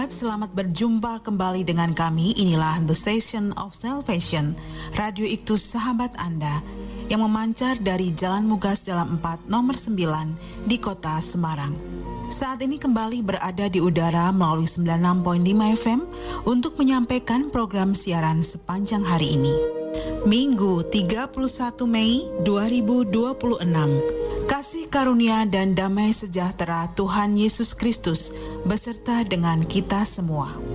sahabat, selamat berjumpa kembali dengan kami. Inilah The Station of Salvation, Radio Iktus Sahabat Anda, yang memancar dari Jalan Mugas Jalan 4 nomor 9 di kota Semarang. Saat ini kembali berada di udara melalui 96.5 FM untuk menyampaikan program siaran sepanjang hari ini. Minggu 31 Mei 2026. Kasih karunia dan damai sejahtera Tuhan Yesus Kristus beserta dengan kita semua.